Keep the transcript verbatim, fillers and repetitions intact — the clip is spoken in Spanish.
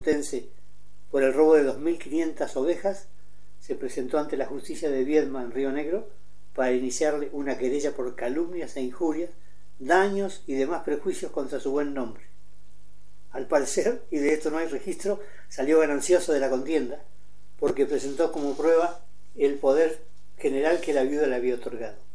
Tense por el robo de dos mil quinientas ovejas se presentó ante la justicia de Viedma en Río Negro para iniciarle una querella por calumnias e injurias, daños y demás prejuicios contra su buen nombre. Al parecer, y de esto no hay registro, salió ganancioso de la contienda porque presentó como prueba el poder general que la viuda le había otorgado.